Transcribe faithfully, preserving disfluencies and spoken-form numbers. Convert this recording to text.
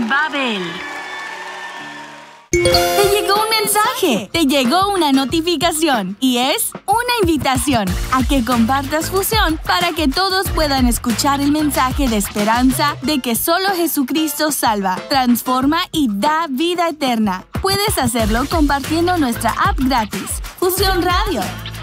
en Babel. Te llegó un mensaje, te llegó una notificación y es una invitación a que compartas Fusión para que todos puedan escuchar el mensaje de esperanza de que solo Jesucristo salva, transforma y da vida eterna. Puedes hacerlo compartiendo nuestra app gratis, Fusión Radio.